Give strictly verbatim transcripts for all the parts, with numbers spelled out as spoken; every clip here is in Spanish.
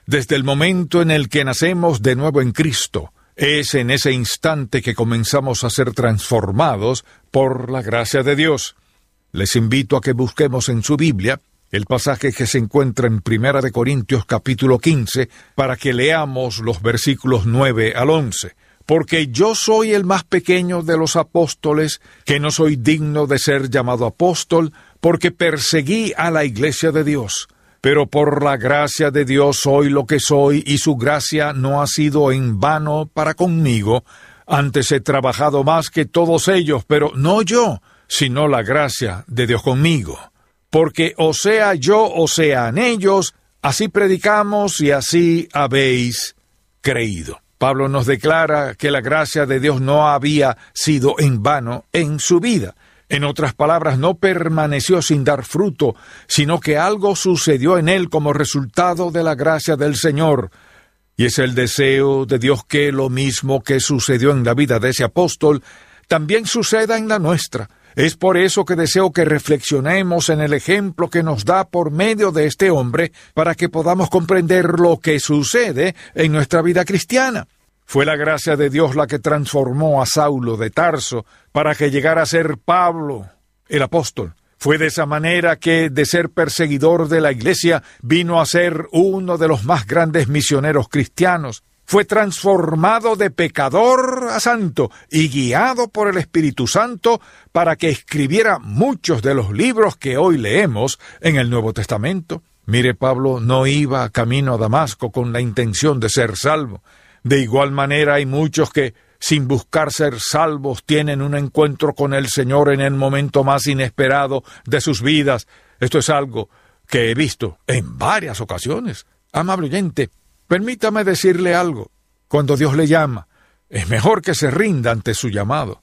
Desde el momento en el que nacemos de nuevo en Cristo, es en ese instante que comenzamos a ser transformados por la gracia de Dios. Les invito a que busquemos en su Biblia el pasaje que se encuentra en Primera de Corintios capítulo quince, para que leamos los versículos nueve al once. Porque yo soy el más pequeño de los apóstoles, que no soy digno de ser llamado apóstol, porque perseguí a la iglesia de Dios. Pero por la gracia de Dios soy lo que soy, y su gracia no ha sido en vano para conmigo. Antes he trabajado más que todos ellos, pero no yo, sino la gracia de Dios conmigo. Porque o sea yo o sean ellos, así predicamos y así habéis creído. Pablo nos declara que la gracia de Dios no había sido en vano en su vida. En otras palabras, no permaneció sin dar fruto, sino que algo sucedió en él como resultado de la gracia del Señor. Y es el deseo de Dios que lo mismo que sucedió en la vida de ese apóstol, también suceda en la nuestra. Es por eso que deseo que reflexionemos en el ejemplo que nos da por medio de este hombre, para que podamos comprender lo que sucede en nuestra vida cristiana. Fue la gracia de Dios la que transformó a Saulo de Tarso para que llegara a ser Pablo, el apóstol. Fue de esa manera que, de ser perseguidor de la iglesia, vino a ser uno de los más grandes misioneros cristianos. Fue transformado de pecador a santo y guiado por el Espíritu Santo para que escribiera muchos de los libros que hoy leemos en el Nuevo Testamento. Mire, Pablo no iba camino a Damasco con la intención de ser salvo. De igual manera hay muchos que, sin buscar ser salvos, tienen un encuentro con el Señor en el momento más inesperado de sus vidas. Esto es algo que he visto en varias ocasiones. Amable oyente, permítame decirle algo. Cuando Dios le llama, es mejor que se rinda ante su llamado.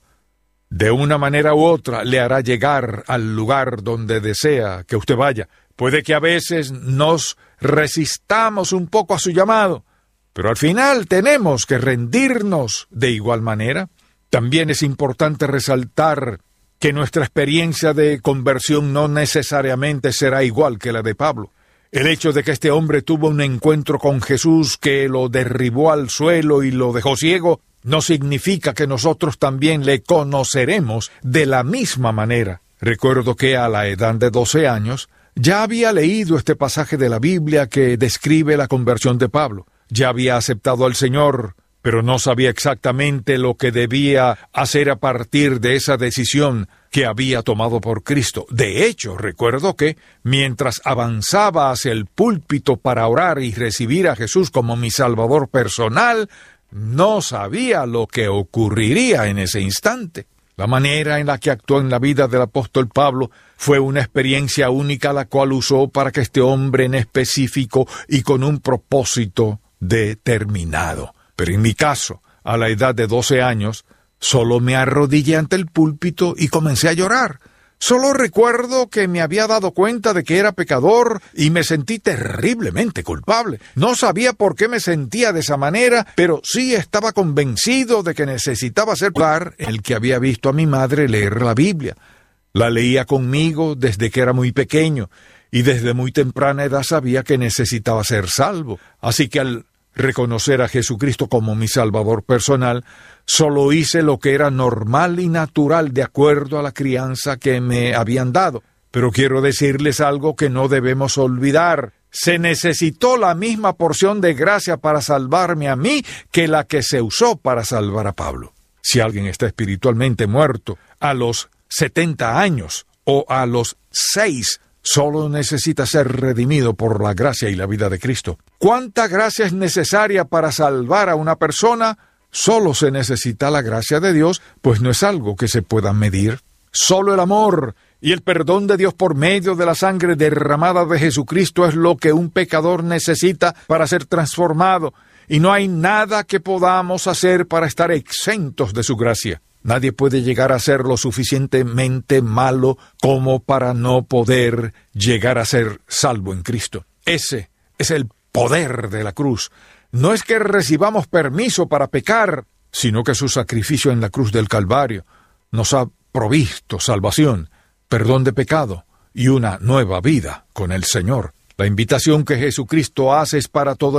De una manera u otra le hará llegar al lugar donde desea que usted vaya. Puede que a veces nos resistamos un poco a su llamado, pero al final tenemos que rendirnos de igual manera. También es importante resaltar que nuestra experiencia de conversión no necesariamente será igual que la de Pablo. El hecho de que este hombre tuvo un encuentro con Jesús que lo derribó al suelo y lo dejó ciego, no significa que nosotros también le conoceremos de la misma manera. Recuerdo que a la edad de doce años ya había leído este pasaje de la Biblia que describe la conversión de Pablo. Ya había aceptado al Señor, pero no sabía exactamente lo que debía hacer a partir de esa decisión que había tomado por Cristo. De hecho, recuerdo que, mientras avanzaba hacia el púlpito para orar y recibir a Jesús como mi Salvador personal, no sabía lo que ocurriría en ese instante. La manera en la que actuó en la vida del apóstol Pablo fue una experiencia única, la cual usó para que este hombre en específico y con un propósito determinado. Pero en mi caso, a la edad de doce años, solo me arrodillé ante el púlpito y comencé a llorar. Solo recuerdo que me había dado cuenta de que era pecador y me sentí terriblemente culpable. No sabía por qué me sentía de esa manera, pero sí estaba convencido de que necesitaba ser el que había visto a mi madre leer la Biblia. La leía conmigo desde que era muy pequeño y desde muy temprana edad sabía que necesitaba ser salvo. Así que al reconocer a Jesucristo como mi Salvador personal, solo hice lo que era normal y natural de acuerdo a la crianza que me habían dado. Pero quiero decirles algo que no debemos olvidar. Se necesitó la misma porción de gracia para salvarme a mí que la que se usó para salvar a Pablo. Si alguien está espiritualmente muerto a los setenta años o a los seis, solo necesita ser redimido por la gracia y la vida de Cristo. ¿Cuánta gracia es necesaria para salvar a una persona? Solo se necesita la gracia de Dios, pues no es algo que se pueda medir. Solo el amor y el perdón de Dios por medio de la sangre derramada de Jesucristo es lo que un pecador necesita para ser transformado, y no hay nada que podamos hacer para estar exentos de su gracia. Nadie puede llegar a ser lo suficientemente malo como para no poder llegar a ser salvo en Cristo. Ese es el poder de la cruz. No es que recibamos permiso para pecar, sino que su sacrificio en la cruz del Calvario nos ha provisto salvación, perdón de pecado y una nueva vida con el Señor. La invitación que Jesucristo hace es para todo